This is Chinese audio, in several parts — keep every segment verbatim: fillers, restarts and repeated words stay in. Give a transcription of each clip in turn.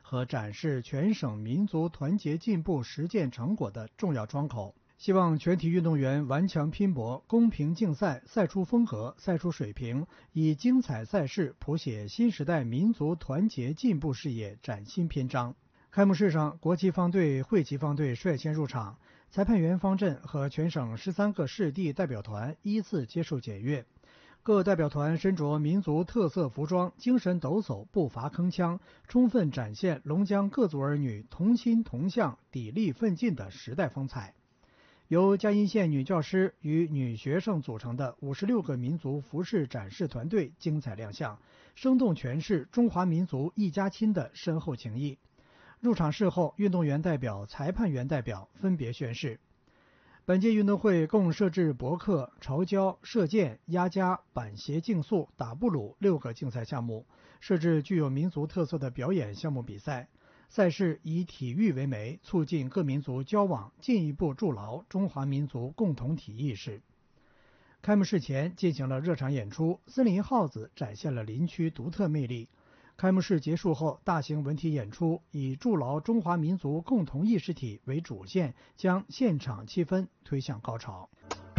和展示全省民族团结进步实践成果的重要窗口。希望全体运动员顽强拼搏，公平竞赛，赛出风格，赛出水平，以精彩赛事谱写新时代民族团结进步事业崭新篇章。开幕式上，国旗方队、会旗方队率先入场，裁判员方阵和全省十三个市地代表团依次接受检阅。各代表团身着民族特色服装，精神抖擞，步伐铿锵，充分展现龙江各族儿女同心同向、砥砺奋进的时代风采。由嘉阴县女教师与女学生组成的五十六个民族服饰展示团队精彩亮相，生动诠释中华民族一家亲的深厚情谊。入场式后，运动员代表、裁判员代表分别宣誓。本届运动会共设置驳壳、潮礁、射箭、压夹、板鞋竞速、打布鲁六个竞赛项目，设置具有民族特色的表演项目比赛。赛事以体育为媒，促进各民族交往，进一步筑牢中华民族共同体意识。开幕式前进行了热场演出，森林号子展现了林区独特魅力。开幕式结束后，大型文体演出以筑牢中华民族共同意识体为主线，将现场气氛推向高潮。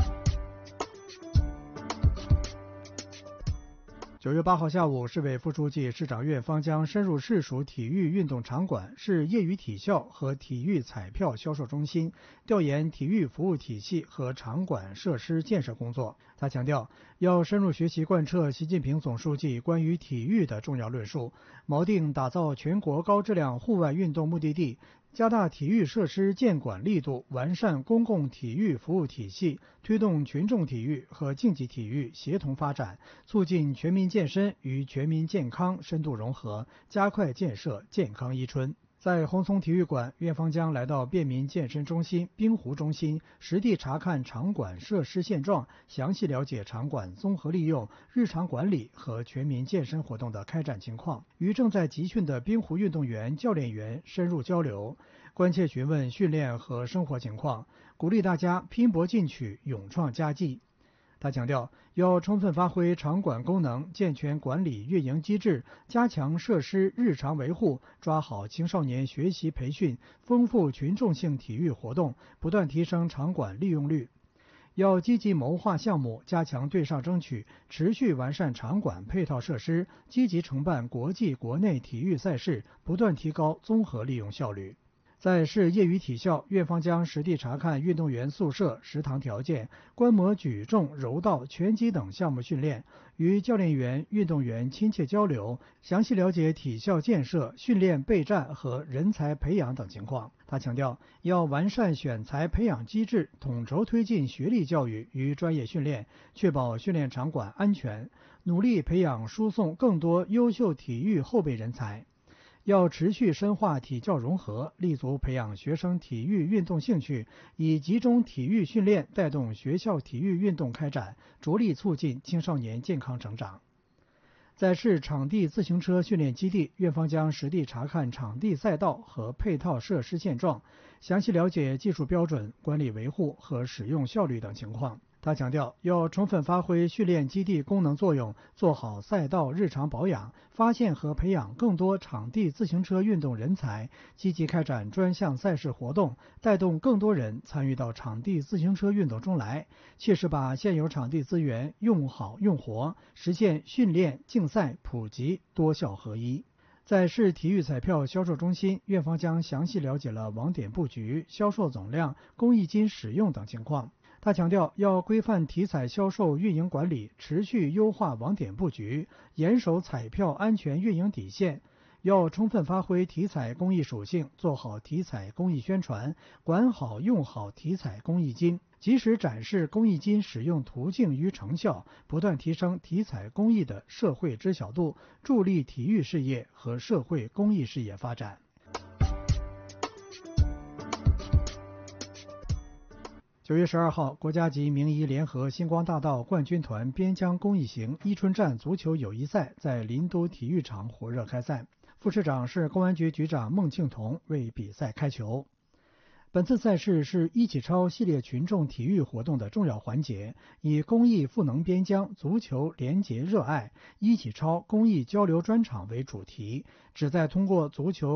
九月八号下午，市委副书记、市长岳方江深入市属体育运动场馆、市业余体校和体育彩票销售中心，调研体育服务体系和场馆设施建设工作。他强调，要深入学习贯彻习近平总书记关于体育的重要论述，锚定打造全国高质量户外运动目的地，加大体育设施建管力度，完善公共体育服务体系，推动群众体育和竞技体育协同发展，促进全民健身与全民健康深度融合，加快建设健康伊春。在红松体育馆，岳方江来到便民健身中心、冰壶中心，实地查看场馆设施现状，详细了解场馆综合利用、日常管理和全民健身活动的开展情况，与正在集训的冰壶运动员、教练员深入交流，关切询问训练和生活情况，鼓励大家拼搏进取，勇创佳绩。他强调，要充分发挥场馆功能，健全管理运营机制，加强设施日常维护，抓好青少年学习培训，丰富群众性体育活动，不断提升场馆利用率。要积极谋划项目，加强对上争取，持续完善场馆配套设施，积极承办国际国内体育赛事，不断提高综合利用效率。在市业余体校，岳方江实地查看运动员宿舍、食堂条件，观摩举重、柔道、拳击等项目训练，与教练员、运动员亲切交流，详细了解体校建设、训练备战和人才培养等情况。他强调，要完善选材培养机制，统筹推进学历教育与专业训练，确保训练场馆安全，努力培养输送更多优秀体育后备人才。要持续深化体教融合，立足培养学生体育运动兴趣，以集中体育训练带动学校体育运动开展，着力促进青少年健康成长。在市场地自行车训练基地，岳方江实地查看场地赛道和配套设施现状，详细了解技术标准、管理维护和使用效率等情况。他强调，要充分发挥训练基地功能作用，做好赛道日常保养，发现和培养更多场地自行车运动人才，积极开展专项赛事活动，带动更多人参与到场地自行车运动中来，切实把现有场地资源用好用活，实现训练、竞赛普及多效合一。在市体育彩票销售中心，岳方江详细了解了网点布局、销售总量、公益金使用等情况。他强调，要规范体彩销售运营管理，持续优化网点布局，严守彩票安全运营底线。要充分发挥体彩公益属性，做好体彩公益宣传，管好用好体彩公益金，及时展示公益金使用途径与成效，不断提升体彩公益的社会知晓度，助力体育事业和社会公益事业发展。九月十二号，国家级名医联合星光大道冠军团边疆公益行伊春站足球友谊赛在林都体育场火热开赛。副市长、市公安局局长孟庆童为比赛开球。本次赛事是一起超系列群众体育活动的重要环节，以公益赋能边疆、足球联结热爱、一起超公益交流专场为主题，旨在通过足球